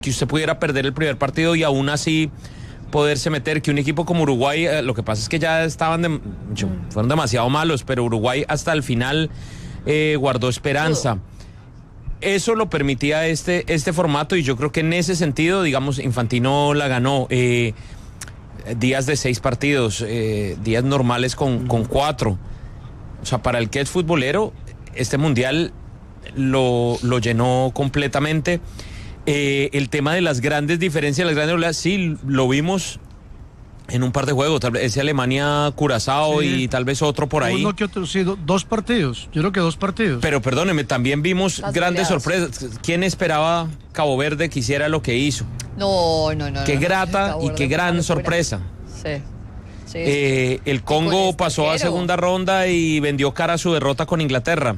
que usted pudiera perder el primer partido y aún así poderse meter, que un equipo como Uruguay, lo que pasa es que ya fueron demasiado malos, pero Uruguay hasta el final guardó esperanza. Eso lo permitía este formato, y yo creo que en ese sentido, digamos, Infantino la ganó. Días de 6 partidos, días normales con 4. O sea, para el que es futbolero, este mundial lo llenó completamente. El tema de las grandes diferencias, las grandes oleadas, sí, lo vimos en un par de juegos, tal vez ese Alemania-Curazao, sí, y tal vez otro por ahí. Uno que otro, sí, 2 partidos, yo creo que 2 partidos. Pero perdóneme, también vimos las grandes oleadas. sorpresas. ¿Quién esperaba Cabo Verde que hiciera lo que hizo? No. Qué grata Cabo y Verde qué fue una gran locura. sorpresa. Sí. El Congo con pasó a segunda ronda y vendió cara a su derrota con Inglaterra.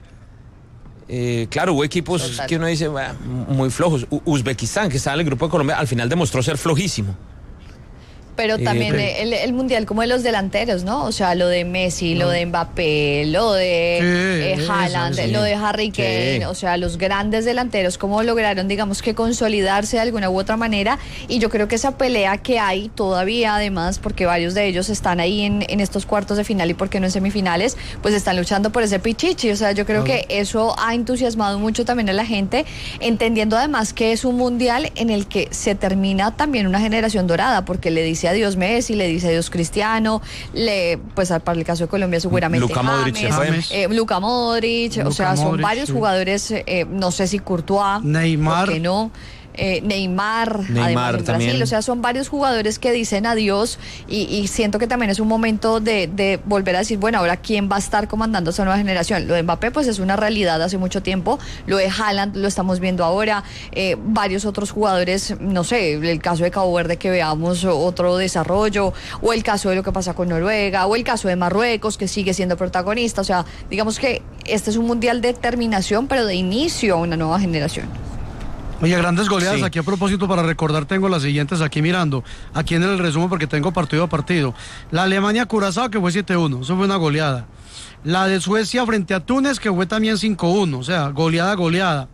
Claro, hubo equipos Total. que uno dice muy flojos. Uzbekistán, que estaba en el grupo de Colombia, al final demostró ser flojísimo. Pero también el mundial como de los delanteros, ¿no? O sea, lo de Messi, lo de Mbappé, lo de Haaland, lo de Harry Kane, o sea, los grandes delanteros, cómo lograron, digamos, que consolidarse de alguna u otra manera. Y yo creo que esa pelea que hay todavía, además, porque varios de ellos están ahí en estos cuartos de final y por qué no en semifinales, pues están luchando por ese pichichi. O sea, yo creo que eso ha entusiasmado mucho también a la gente, entendiendo además que es un mundial en el que se termina también una generación dorada, porque le dice adiós Messi, le dice adiós Cristiano, pues para el caso de Colombia seguramente Luka Modric, Luka Modric, o sea, son varios jugadores, no sé si Courtois, Neymar, ¿por qué no? Neymar además en también. Brasil, o sea, son varios jugadores que dicen adiós y siento que también es un momento de volver a decir, bueno, ahora quién va a estar comandando esa nueva generación. Lo de Mbappé pues es una realidad hace mucho tiempo, lo de Haaland lo estamos viendo ahora, varios otros jugadores, no sé, el caso de Cabo Verde que veamos otro desarrollo, o el caso de lo que pasa con Noruega, o el caso de Marruecos que sigue siendo protagonista. O sea, digamos que este es un mundial de terminación, pero de inicio a una nueva generación. Oye, grandes goleadas, Sí. aquí a propósito para recordar tengo las siguientes aquí mirando, aquí en el resumen porque tengo partido a partido. La Alemania-Curazao que fue 7-1, eso fue una goleada. La de Suecia frente a Túnez que fue también 5-1, o sea, goleada.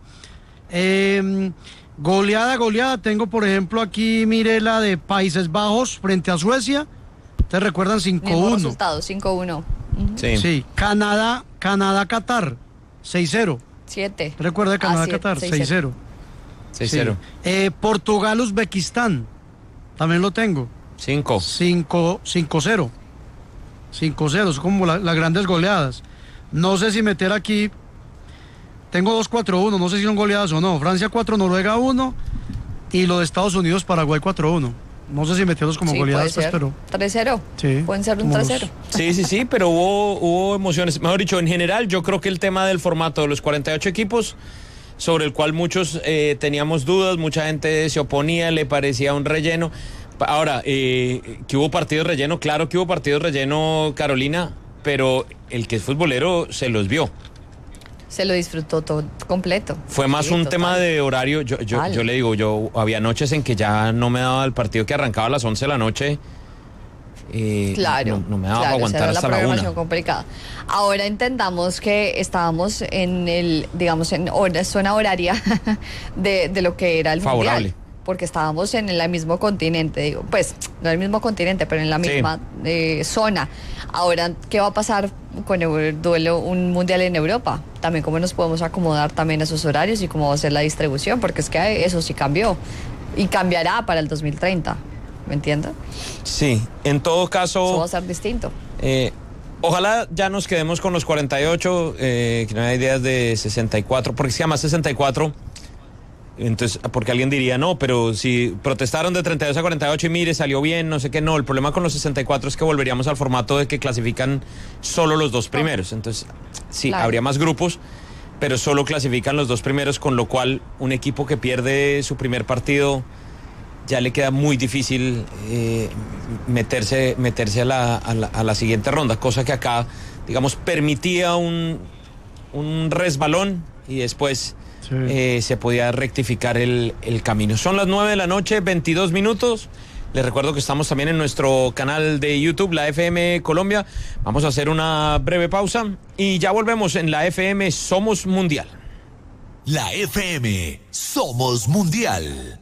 Goleada, tengo por ejemplo aquí, mire la de Países Bajos frente a Suecia, ¿te recuerdan? 5-1. Mismo resultado, 5-1. Sí, Canadá-Qatar, 6-0. 7. ¿Recuerda de Canadá-Qatar? 6-0. 6-0. Sí. Portugal-Uzbekistán, también lo tengo. 5. 5-0. 5-0, son como las grandes goleadas. No sé si meter aquí, tengo 2-4-1, no sé si son goleadas o no. Francia 4, Noruega 1 y lo de Estados Unidos, Paraguay 4-1. No sé si meterlos como goleadas, pues, pero 3-0. Sí, Pueden ser un como 3-0. Sí, pero hubo emociones. Mejor dicho, en general, yo creo que el tema del formato de los 48 equipos, sobre el cual muchos teníamos dudas, mucha gente se oponía, le parecía un relleno. Ahora, que hubo partidos relleno, claro que hubo partidos relleno, Carolina, pero el que es futbolero se los vio. Se lo disfrutó todo completo. Fue más un tema de horario. Yo le digo, yo había noches en que ya no me daba el partido que arrancaba a las 11 de la noche. Claro, no me daba para aguantar hasta la 1. complicada. Ahora entendamos que estábamos en zona horaria de lo que era el favorable mundial, porque estábamos en el mismo continente, digo, pues no el mismo continente, pero en la misma zona. Ahora, ¿qué va a pasar con el duelo, un mundial en Europa? También cómo nos podemos acomodar también a esos horarios y cómo va a ser la distribución, porque es que eso sí cambió y cambiará para el 2030. ¿Me entiendes? Sí, en todo caso... Eso va a ser distinto. Ojalá ya nos quedemos con los 48, que no hay ideas de 64, porque se llama 64. Entonces, porque alguien diría, no, pero si protestaron de 32 a 48 y mire, salió bien, no sé qué, no. El problema con los 64 es que volveríamos al formato de que clasifican solo los 2 primeros. Entonces, sí, claro, habría más grupos, pero solo clasifican los 2 primeros, con lo cual un equipo que pierde su primer partido ya le queda muy difícil meterse a la siguiente ronda, cosa que acá, digamos, permitía un resbalón y después se podía rectificar el camino. Son las 9 de la noche, 22 minutos. Les recuerdo que estamos también en nuestro canal de YouTube, la FM Colombia. Vamos a hacer una breve pausa y ya volvemos en la FM Somos Mundial. La FM. Somos Mundial.